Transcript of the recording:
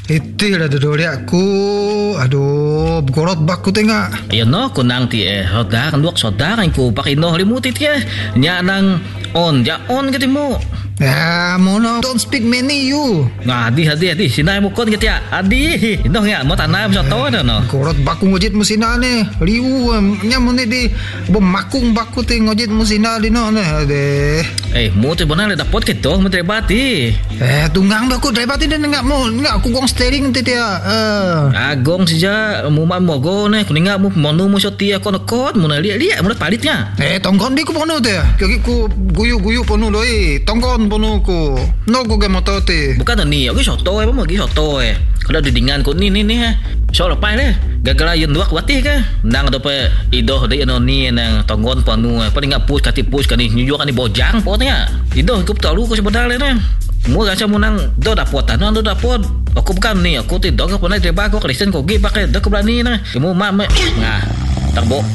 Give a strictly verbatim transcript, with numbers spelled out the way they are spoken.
Itulah duduk aku. Aduh, berkorot baku tengok. Ayan no, kunang ti eh. Hodar, luak sodar, ang ko pakino halimutit ya. Nya nang on, ja on kiti mo. Ah, mono, don't speak many you. Nga, adi, adi, adi. Sinay mo kon kiti ya. Adi, ino nga, mo tanay mo sa to na no. Korot baku ngojit mo sina ni. Riu, nya mo ni di bumakung baku ti ngojit mo sina di no. Ade. Eh, mo ti bonang le dapot kito, mo trebati. Eh, tunggang baku trebati din nga mo. Nga aku gong steering ti dia. Eh. Agong sija, mo man mo go ne. Kuninga mo monu mo sa tiya ko nakot mo na liya-liya mo na palit niya. Eh, tongkon di ko pono te. Kaya ko guyu-guyu pono lo eh. Tongkon pono ko. No ko ke motor te. Bukan ni, aku soto eh, mo gi soto eh. Kalau didingan ko ni ni ni ha. So lepai le. Gagala yun duak watih ka. Nang do pe idoh de ano ni nang tonggon panu. Paling ngap push kati push kani nyujuk kani bojang po tanya. Idoh ko tahu ko sebentar le na. Mo rasa mo nang do dapot ano do dapot. Aku bukan ni, aku ti dog ko na treba ko Kristen ko gi pakai do ko berani na. Mo ma nga. Takbo